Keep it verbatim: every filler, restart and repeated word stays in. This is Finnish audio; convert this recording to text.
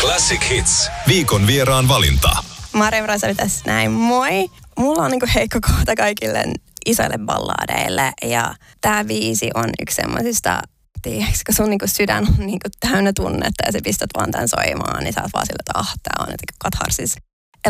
Classic Hits. Viikon vieraan valinta. Marja Brasavi tässä näin, moi. Mulla on niinku heikko kohta kaikille isoille balladeille ja tää biisi on yksi semmosista, tiiäks, kun sun niinku sydän on niinku täynnä tunnetta ja sä pistät vaan tän soimaan, niin sä oot vaan sillä, että ah, tää on jotenkin katharsis.